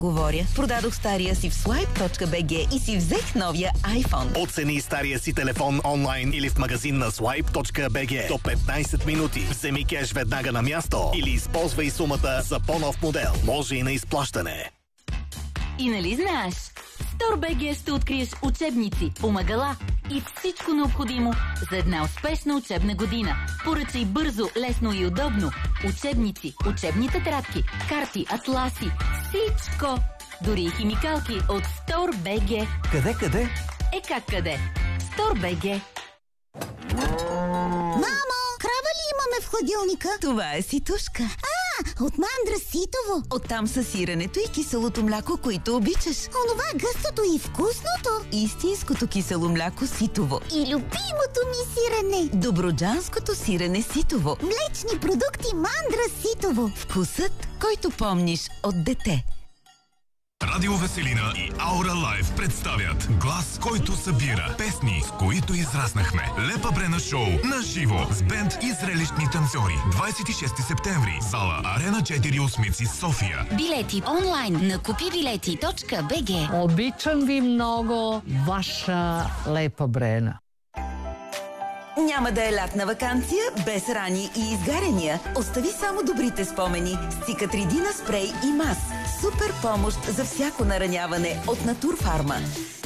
Говоря. Продадох стария си в swipe.bg и си взех новия iPhone. Оцени стария си телефон онлайн или в магазин на swipe.bg до 15 минути. Вземи кеш веднага на място или използвай сумата за по-нов модел. Може и на изплащане. И нали знаеш? В StoreBG ще откриеш учебници, помагала и всичко необходимо за една успешна учебна година. Поръчай бързо, лесно и удобно. Учебници, учебни тетрадки, карти, атласи, всичко! Дори и химикалки от StoreBG. Къде? Как къде? StoreBG. Мамо, крава ли имаме в хладилника? Това е ситушка. От мандра ситово. Оттам са сиренето и киселото мляко, които обичаш. Онова гъстото и вкусното. Истинското кисело мляко ситово. И любимото ми сирене. Добруджанското сирене ситово. Млечни продукти мандра ситово. Вкусът, който помниш от дете. Радио Веселина и Аура Лайв представят глас, който събира песни, с които израснахме. Лепа Брена шоу на живо с бенд и зрелищни танцори. 26 септември. Зала Арена 4 Осмици, София. Билети онлайн на kupibileti.bg. Обичам ви много, ваша Лепа Брена. Няма да е лятна ваканция без рани и изгаряния. Остави само добрите спомени с Цикатридина спрей и мас. Супер помощ за всяко нараняване от Натурфарма.